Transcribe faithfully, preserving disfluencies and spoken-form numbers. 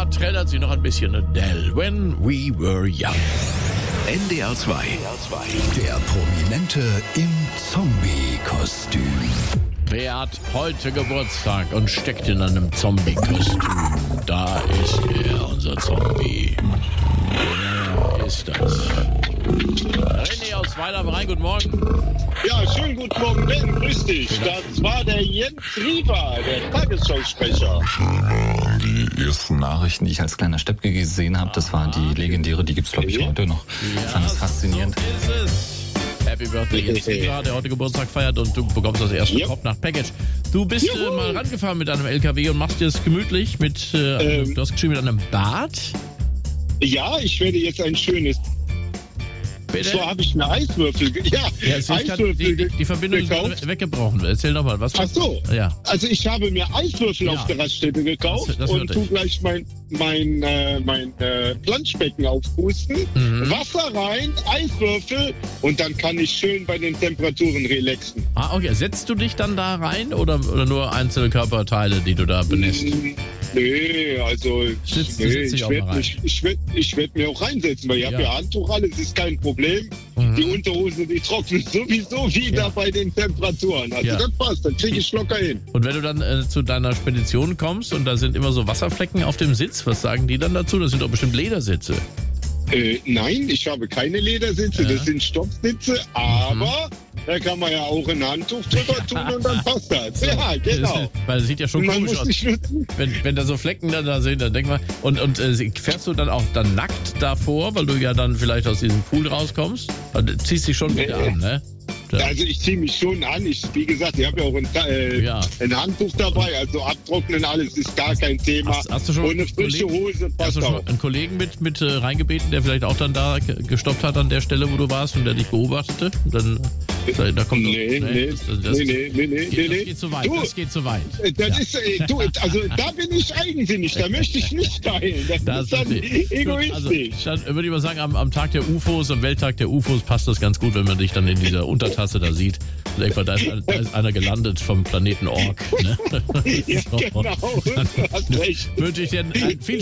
da trällert sie noch ein bisschen Adele. When we were young. N D R zwei. Der Prominente im Zombie-Kostüm. Wer hat heute Geburtstag und steckt in einem Zombie-Kostüm? Da ist er, unser Zombie. Wer ist das? René aus Weiler am Rhein, guten Morgen. Ja, schönen guten Morgen, Ben, grüß dich. Das war der Jens Riefer, der Tagesschausprecher. Die ersten Nachrichten, die ich als kleiner Steppke gesehen habe, das war die legendäre, die gibt's glaube ich heute noch. Ich fand das faszinierend. So ist es. Happy Birthday Jens Riefer, der heute Geburtstag feiert und du bekommst das erste Ja. Top nach Package. Du bist äh, mal rangefahren mit deinem L K W und machst dir es gemütlich mit, äh, einem, Ähm. du hast geschrieben mit einem Bad. Ja, ich werde jetzt ein schönes... Bitte? So habe ich mir Eiswürfel... ge- Ja, Ja, es ist grad, Eiswürfel die, die, ge- die Verbindung ist gekauft. gerade weggebrochen. Erzähl doch mal, was Ach so. Ja. Also ich habe mir Eiswürfel Ja. auf der Raststätte gekauft Das- das und hörte tu ich. gleich mein, mein, äh, mein äh, Planschbecken aufpusten, Mhm. Wasser rein, Eiswürfel und dann kann ich schön bei den Temperaturen relaxen. Ah, okay. Setzt du dich dann da rein oder, oder nur einzelne Körperteile, die du da benässt? Mm, Nee, also Sitzt- nee, sitzt dich ich auch mal werde rein. mich, ich werd, ich werd mir auch reinsetzen, weil ich Ja. habe ja Handtuch, alles ist kein Problem. Mhm. Die Unterhose, die trocknet sowieso wieder Ja. bei den Temperaturen. Also Ja. das passt, dann kriege ich locker hin. Und wenn du dann äh, zu deiner Spedition kommst und da sind immer so Wasserflecken auf dem Sitz, was sagen die dann dazu? Das sind doch bestimmt Ledersitze. Äh, nein, ich habe keine Ledersitze, Ja. das sind Stoffsitze, aber da kann man ja auch ein Handtuch drüber tun und dann passt das. Ja, genau. Weil es sieht ja schon Man komisch muss aus. sich schützen. Wenn, wenn da so Flecken dann da sind, dann denk mal. Und, und äh, fährst du dann auch dann nackt davor, weil du ja dann vielleicht aus diesem Pool rauskommst? Also, ziehst dich schon wieder Nee. an, ne? Ja. Also ich ziehe mich schon an. Ich, wie gesagt, ich habe ja auch ein, äh, Ja. ein Handtuch dabei, also abtrocknen, alles ist gar kein Thema. Hast- hast du schon Und eine frische Kollegen- Hose Hast passt du schon auch. einen Kollegen mit, mit äh, reingebeten, der vielleicht auch dann da ge- gestoppt hat an der Stelle, wo du warst und der dich beobachtete? Und dann, da, da kommt Nee, doch, nee, das, das, nee, nee, nee, nee, geht, nee, das nee. geht zu weit. Du, Das geht zu weit. Äh, Das Ja. ist, äh, du, also da bin ich eigensinnig, da möchte ich nicht teilen. Das, Das ist dann ist die- egoistisch. Also, dann würde ich mal sagen, am, am Tag der U F Os, am Welttag der U F Os passt das ganz gut, wenn man dich dann in dieser Untertasse da sieht. Und denkt man, da ist, da ist einer gelandet vom Planeten Ork. Ne? Ja, So. genau, du hast recht. Wünsche ich dir ein, ein viel